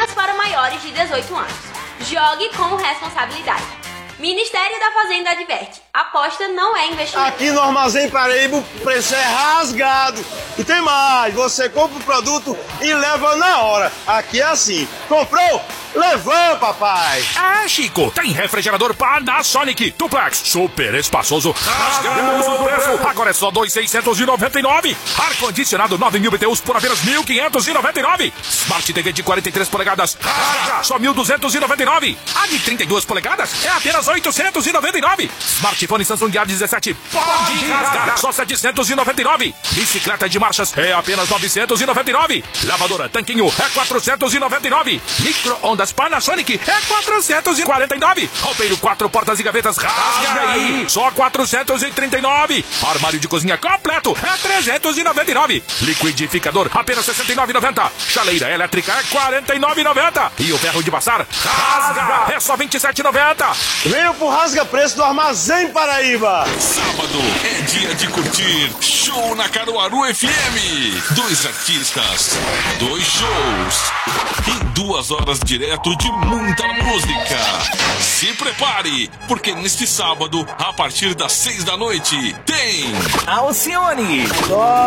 apenas para maiores de 18 anos. Jogue com responsabilidade. Ministério da Fazenda adverte: aposta não é investimento. Aqui no Armazém Paraíba o preço é rasgado. E tem mais, você compra o produto e leva na hora. Aqui é assim, comprou? Levou, papai! Ah, Chico, tem refrigerador Panasonic Duplex, super espaçoso, rasgamos o preço, agora é só 2.699. Ar-condicionado 9.000 BTUs por apenas 1.599. Smart TV de 43 polegadas, só 1.299. A de 32 polegadas é apenas 899. Smartphone Samsung A17 pode rasgar, só 799. Bicicleta de marchas é apenas 999. Lavadora Tanquinho é 499. Micro-ondas Panasonic é 449. Roupeiro 4 portas e gavetas rasga aí, só 439. Armário de cozinha completo é 399. Liquidificador apenas 69,90. Chaleira elétrica é 49,90. E o ferro de passar rasga é só 27,90. Venha pro Rasga Preço do Armazém Paraíba. Sábado é dia de curtir show na Caruaru FM. 2 artistas, 2 shows e 2 horas direto de muita música. Se prepare, porque neste sábado, a partir das 6 da noite, tem Alcione.